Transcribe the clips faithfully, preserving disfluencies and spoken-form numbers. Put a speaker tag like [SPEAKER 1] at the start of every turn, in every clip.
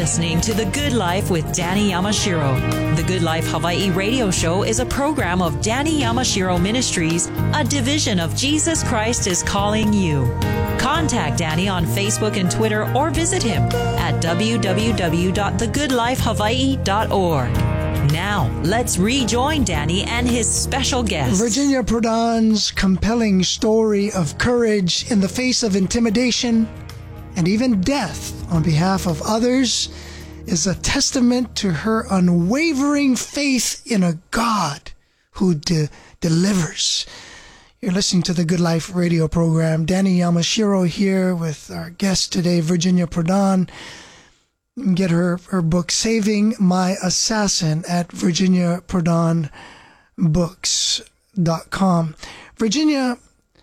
[SPEAKER 1] listening to The Good Life with Danny Yamashiro. The Good Life Hawaii radio show is a program of Danny Yamashiro Ministries, a division of Jesus Christ is Calling You. Contact Danny on Facebook and Twitter or visit him at w w w dot the good life hawaii dot org. Now, let's rejoin Danny and his special guest.
[SPEAKER 2] Virginia Prodan's compelling story of courage in the face of intimidation and even death on behalf of others is a testament to her unwavering faith in a God who de- delivers. You're listening to the Good Life radio program. Danny Yamashiro here with our guest today, Virginia Prodan. You can get her, her book, Saving My Assassin, at virginia prodan books dot com. Virginia,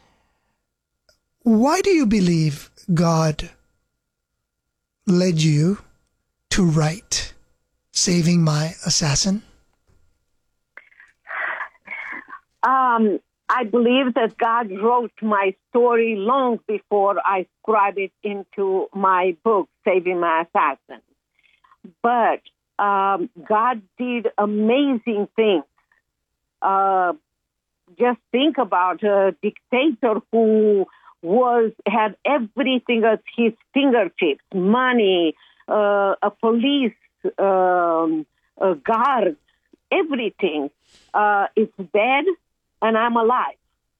[SPEAKER 2] why do you believe God led you to write Saving My Assassin?
[SPEAKER 3] Um, I believe that God wrote my story long before I scribed it into my book, Saving My Assassin. But um, God did amazing things. Uh, just think about a dictator who was had everything at his fingertips: money, uh, a police, um, a guard, everything. Uh, it's dead, and I'm alive.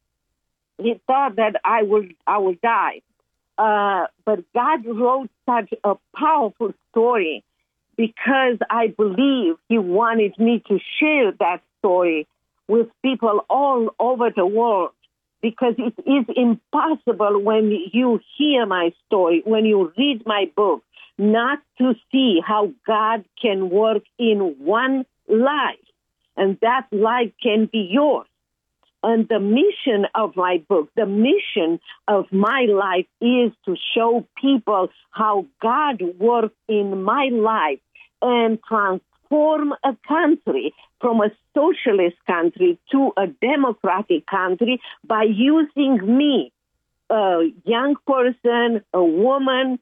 [SPEAKER 3] He thought that I will, I will die, uh, but God wrote such a powerful story because I believe He wanted me to share that story with people all over the world. Because it is impossible when you hear my story, when you read my book, not to see how God can work in one life, and that life can be yours. And the mission of my book, the mission of my life is to show people how God works in my life and transform a country from a socialist country to a democratic country by using me, a young person, a woman,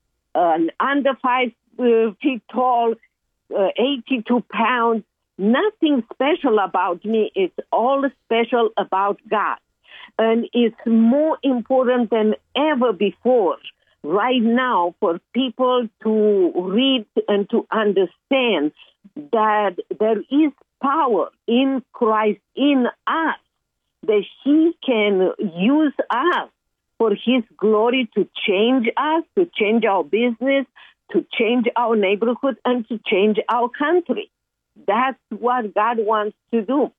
[SPEAKER 3] an under five uh, feet tall, uh, eighty-two pounds. Nothing special about me. It's all special about God. And it's more important than ever before right now for people to read and to understand that there is power in Christ in us, that He can use us for His glory to change us, to change our business, to change our neighborhood, and to change our country. That's what God wants to do.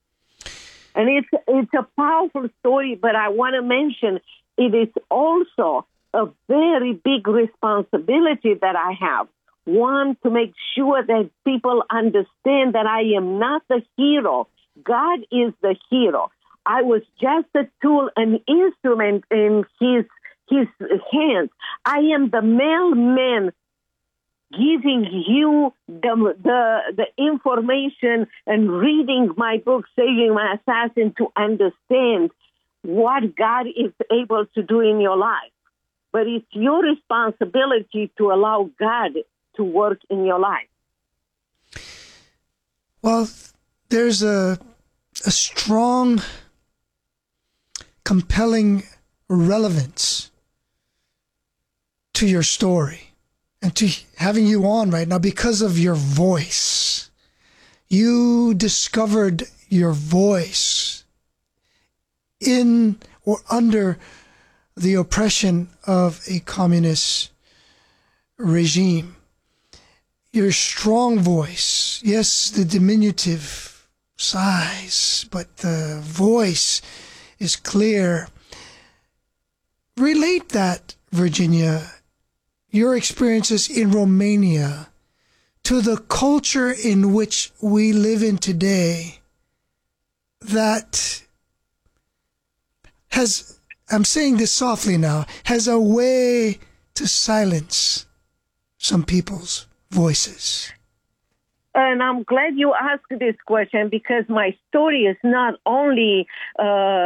[SPEAKER 3] And it's it's a powerful story, but I want to mention it is also a very big responsibility that I have. One, to make sure that people understand that I am not the hero. God is the hero. I was just a tool, an instrument in His His hands. I am the mailman giving you the, the the information and reading my book, Saving My Assassin, to understand what God is able to do in your life. But it's your responsibility to allow God to work in your life.
[SPEAKER 2] Well, there's a a strong, compelling relevance to your story and to having you on right now because of your voice. You discovered your voice in or under the oppression of a communist regime. Your strong voice, yes, the diminutive size, but the voice is clear. Relate that, Virginia, your experiences in Romania to the culture in which we live in today that has, I'm saying this softly now, has a way to silence some people's voices.
[SPEAKER 3] And I'm glad you asked this question because my story is not only uh,